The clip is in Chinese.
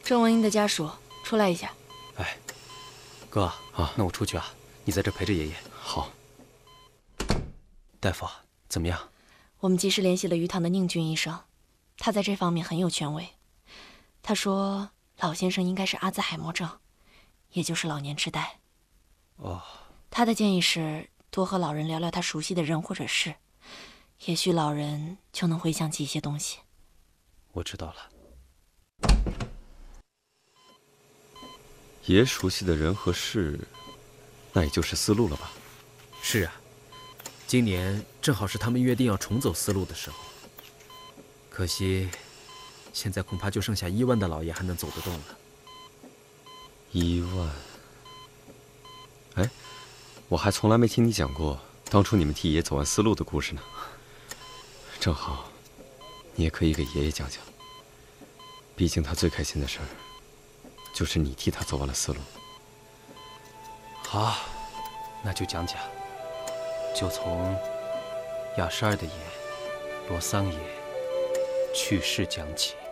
郑文英的家属出来一下。 哎，哥啊，那我出去啊，你在这陪着爷爷。 好。 大夫，怎么样？ 我们及时联系了鱼塘的宁俊医生，他在这方面很有权威。他说老先生应该是阿兹海默症，也就是老年痴呆。 哦。 他的建议是多和老人聊聊他熟悉的人或者事，也许老人就能回想起一些东西。 我知道了。 爷熟悉的人和事，那也就是丝路了吧？ 是啊，今年正好是他们约定要重走丝路的时候。可惜，现在恐怕就剩下1万的老爷还能走得动了。 1万？哎，我还从来没听你讲过当初你们替爷走完丝路的故事呢。正好，你也可以给爷爷讲讲。毕竟他最开心的事儿，就是你替他走完了丝路。 好，那就讲讲，就从雅什尔的爷罗桑爷去世讲起。